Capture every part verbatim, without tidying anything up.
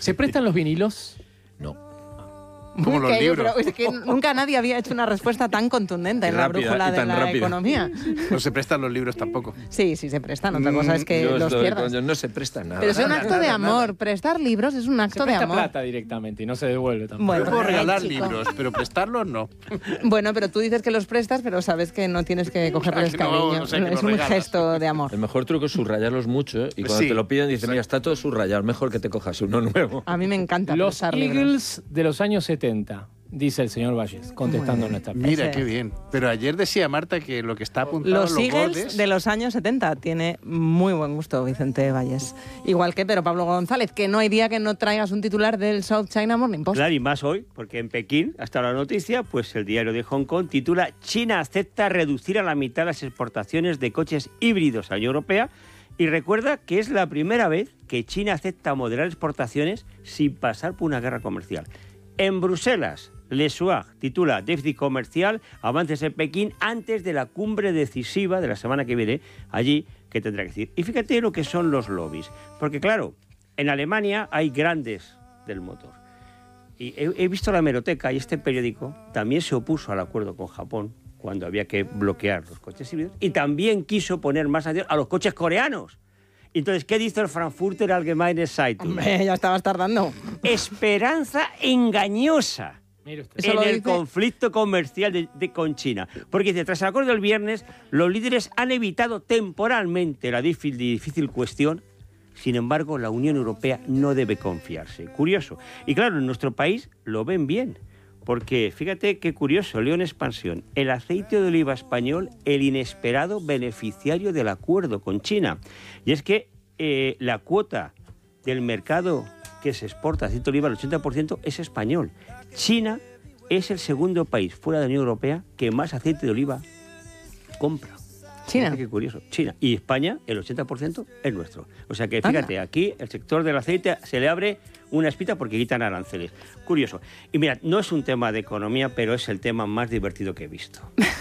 ¿Se prestan los vinilos? No. Como los que, libros. pero es que nunca nadie había hecho una respuesta tan contundente en la Rápida, brújula y de tan la rápida. economía. No se prestan los libros tampoco. Sí, sí se prestan. Otra cosa es que Yo los estoy- pierdas. coño, no se presta nada. Pero es un Nada, acto de nada, amor. nada. Prestar libros es un Se acto de presta amor. plata directamente y no se devuelve tampoco. Bueno, Yo puedo ay, regalar chico. libros, pero prestarlos no. Bueno, pero tú dices que los prestas, pero sabes que no tienes que cogerles que no, cariño. o sea, que es los un regalas. gesto de amor. El mejor truco es subrayarlos mucho, ¿eh? Y cuando Sí, te lo piden dicen, mira, exacto. está todo subrayado, mejor que te cojas uno nuevo. A mí me encanta Los prestar libros. Eagles de los años setenta, dice el señor Valles, contestando nuestra pregunta. Mira, Ese. qué bien. Pero ayer decía Marta que lo que está apuntado Los en los Eagles bordes... de los años setenta. Tiene muy buen gusto Vicente Valles. Igual que Pedro Pablo González, que no hay día que no traigas un titular del South China Morning Post. Claro, y más hoy, porque en Pekín, hasta la noticia, pues el diario de Hong Kong titula China acepta reducir a la mitad las exportaciones de coches híbridos a la Unión Europea y recuerda que es la primera vez que China acepta moderar exportaciones sin pasar por una guerra comercial. En Bruselas, Le Soir titula Déficit comercial, avances en Pekín antes de la cumbre decisiva de la semana que viene, allí que tendrá que decir. Y fíjate lo que son los lobbies, porque claro, en Alemania hay grandes del motor. Y he, he visto la hemeroteca y este periódico también se opuso al acuerdo con Japón cuando había que bloquear los coches híbridos y también quiso poner más atención a los coches coreanos. Entonces, ¿qué dice el Frankfurter Allgemeine Zeitung? Hombre, ya estabas tardando. Esperanza engañosa Mire usted. Eso en lo el dice- conflicto comercial de, de- con China. Porque dice, tras el acuerdo del viernes, los líderes han evitado temporalmente la difícil, difícil cuestión. Sin embargo, la Unión Europea no debe confiarse. Curioso. Y claro, en nuestro país lo ven bien. Porque fíjate qué curioso, leo en expansión, el aceite de oliva español, el inesperado beneficiario del acuerdo con China. Y es que eh, la cuota del mercado que se exporta aceite de oliva, el ochenta por ciento, es español. China es el segundo país fuera de la Unión Europea que más aceite de oliva compra. China. Fíjate qué curioso. China. Y España, el ochenta por ciento es nuestro. O sea que Anda. fíjate, aquí el sector del aceite se le abre una espita porque quitan aranceles. Curioso. Y mira, no es un tema de economía, pero es el tema más divertido que he visto.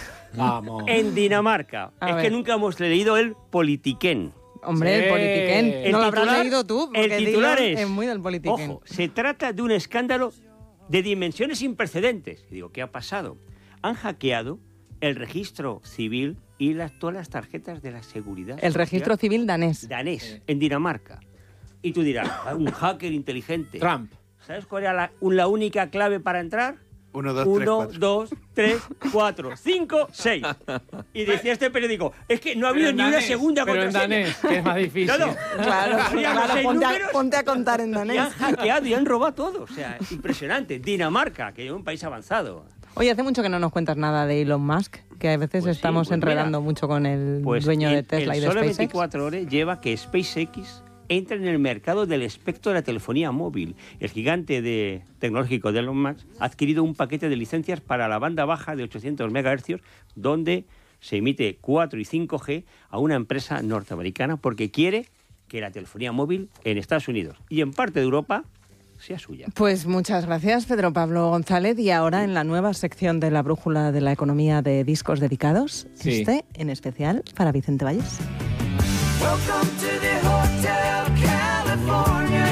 Vamos. En Dinamarca. A es ver. que nunca hemos leído el Politiquén. Hombre, Sí. el Politiquén. El no lo habrás titular- leído tú, porque el titular Dylan es, es muy del Politiquén. Ojo, se trata de un escándalo de dimensiones sin precedentes. Y digo, ¿qué ha pasado? Han hackeado el registro civil y las, todas las tarjetas de la seguridad El registro social civil danés. danés en Dinamarca. Y tú dirás, "Ah, un hacker inteligente. Trump. ¿Sabes cuál era la, la única clave para entrar? Uno, dos, tres, Uno, cuatro. dos, tres, cuatro, cinco, seis. Y decía este periódico, es que no ha habido Pero en ni una danés, segunda Pero en contraseña. danés, que es más difícil. No, no. Claro, Había los claro, seis ponte, a, números ponte a contar en y danés. han hackeado y han robado todo. O sea, impresionante. Dinamarca, que es un país avanzado. Oye, hace mucho que no nos cuentas nada de Elon Musk, que a veces Pues sí, estamos pues enredando mira, mucho con el Pues dueño el- de Tesla el y de solo SpaceX. veinticuatro horas lleva que SpaceX entra en el mercado del espectro de la telefonía móvil. El gigante de, tecnológico de Elon Musk ha adquirido un paquete de licencias para la banda baja de ochocientos megahercios, donde se emite cuatro y cinco G a una empresa norteamericana porque quiere que la telefonía móvil en Estados Unidos y en parte de Europa sea suya. Pues muchas gracias, Pedro Pablo González. Y ahora en la nueva sección de la Brújula de la Economía de Discos Dedicados, Sí. este en especial para Vicente Valles. Welcome to the Hotel California.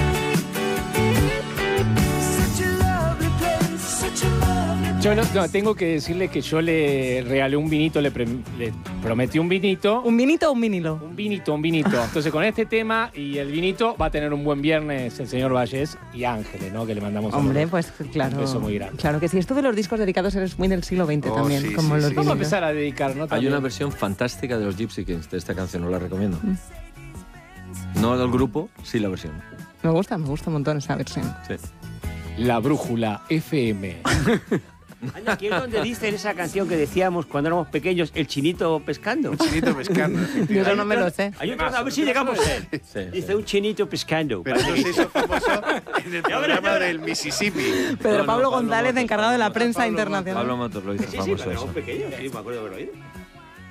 Such a lovely place, such a lovely place. Yo no, no, tengo que decirle que yo le regalé un vinito, le, pre- le prometí un vinito. ¿Un vinito o un vinilo? Un vinito, un vinito. Entonces, con este tema y el vinito va a tener un buen viernes el señor Valles y Ángeles, ¿no? Que le mandamos Hombre, saludos. pues claro. Un beso muy grande. Claro que sí. Esto de los discos dedicados eres muy del siglo veinte Oh, también, sí, como sí, los sí. Vamos a vinilos. empezar a dedicar, ¿no? Hay También. una versión fantástica de los Gypsy Kings de esta canción, os la recomiendo. No del grupo, sí la versión. Me gusta, me gusta un montón esa versión. Sí. La Brújula F M. Anda, aquí es donde dicen esa canción que decíamos cuando éramos pequeños, el chinito pescando. Un chinito pescando. Yo eso no me lo sé. Hay otro, a ver si llegamos a él. Sí, Dice sí. un chinito pescando. Pero eso se hizo famoso en el programa del Mississippi. Pedro No, no, Pablo Pablo González, Motos, encargado de la Pablo prensa Pablo internacional. Pablo Motos lo hizo Sí, sí, famoso cuando eso. éramos pequeños, sí, me acuerdo de haberlo oído.